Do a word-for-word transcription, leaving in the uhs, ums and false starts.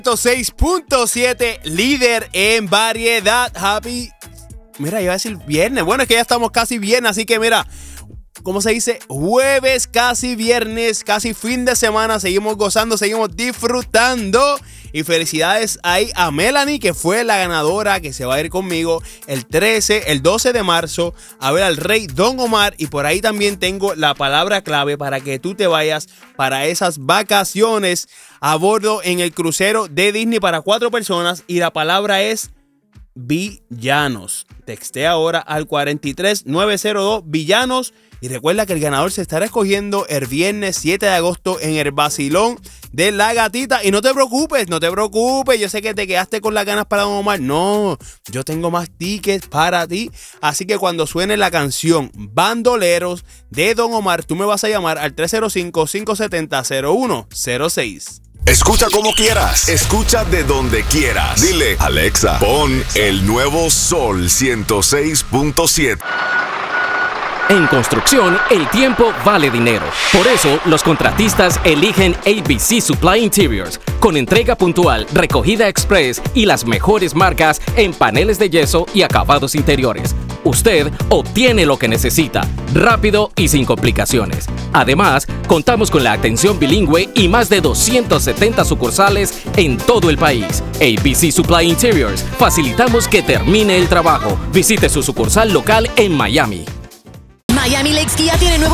ciento seis punto siete, líder en variedad. Happy, mira, iba a decir viernes. Bueno, es que ya estamos casi viernes, así que mira, ¿cómo se dice? Jueves, casi viernes, casi fin de semana. Seguimos gozando, seguimos disfrutando. Y felicidades ahí a Melanie, que fue la ganadora, que se va a ir conmigo el trece, el doce de marzo a ver al rey Don Omar. Y por ahí también tengo la palabra clave para que tú te vayas para esas vacaciones a bordo en el crucero de Disney para cuatro personas. Y la palabra es villanos. Texté ahora al cuatro tres nueve cero dos villanos. Y recuerda que el ganador se estará escogiendo el viernes siete de agosto en el Vacilón de La Gatita. Y no te preocupes, no te preocupes. Yo sé que te quedaste con las ganas para Don Omar. No, yo tengo más tickets para ti. Así que cuando suene la canción Bandoleros de Don Omar, tú me vas a llamar al tres cero cinco, cinco siete cero, cero uno cero seis. Escucha como quieras, escucha de donde quieras. Dile, Alexa, pon el nuevo Sol ciento seis punto siete. En construcción, el tiempo vale dinero. Por eso, los contratistas eligen A B C Supply Interiors, con entrega puntual, recogida express y las mejores marcas en paneles de yeso y acabados interiores. Usted obtiene lo que necesita, rápido y sin complicaciones. Además, contamos con la atención bilingüe y más de doscientas setenta sucursales en todo el país. A B C Supply Interiors, facilitamos que termine el trabajo. Visite su sucursal local en Miami. Miami Lakes Kia tiene nuevo